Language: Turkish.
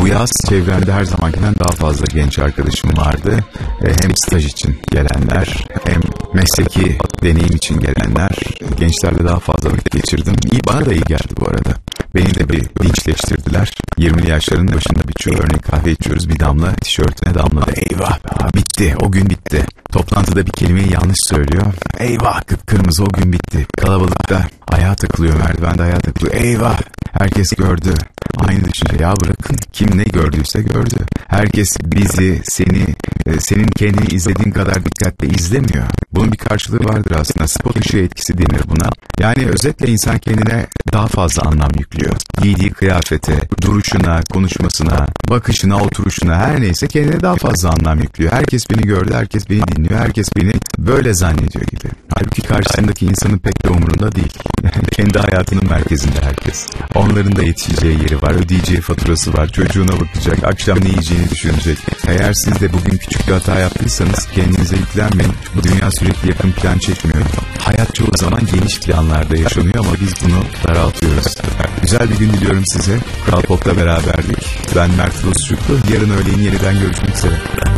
Bu yaz çevremde her zamankinden daha fazla genç arkadaşım vardı. Hem staj için gelenler, hem mesleki deneyim için gelenler. Gençlerle daha fazla vakit geçirdim. Bana da iyi geldi bu arada. Beni de bir dinçleştirdiler. 20'li yaşların başında birçok örneğin kahve içiyoruz. Bir damla tişörtüne damladı. Eyvah, bitti, o gün bitti. Toplantıda bir kelimeyi yanlış söylüyor. Eyvah, kıpkırmızı, o gün bitti. Kalabalıkta ayağa takılıyor, merdivende ayağa takılıyor. Eyvah, herkes gördü. Aynı düşünce, ya bırakın, kim ne gördüyse gördü. Herkes bizi, seni, senin kendini izlediğin kadar dikkatle izlemiyor. Bunun bir karşılığı vardır aslında. Spot ışığı etkisi denir buna. Yani özetle insan kendine daha fazla anlam yüklüyor. Giydiği kıyafete, duruşuna, konuşmasına, bakışına, oturuşuna, her neyse kendine daha fazla anlam yüklüyor. Herkes beni gördü, herkes beni dinliyor, herkes beni böyle zannediyor gibi. Halbuki karşısındaki insanın pek de umurunda değil. Kendi hayatının merkezinde herkes. Onların da yetişeceği yeri var, ödeyeceği faturası var, çocuğuna bakacak, akşam ne yiyeceğini düşünecek. Eğer siz de bugün küçük bir hata yaptıysanız kendinize yüklenmeyin. Bu dünya sürekli yakın plan çekmiyor. Hayat çoğu zaman geniş planlarda yaşanıyor ama biz bunu daraltıyoruz. Güzel bir gün diliyorum size. Kral Pop'la beraberdik. Ben Mert Rusçuklu. Yarın öğleyin yeniden görüşmek üzere.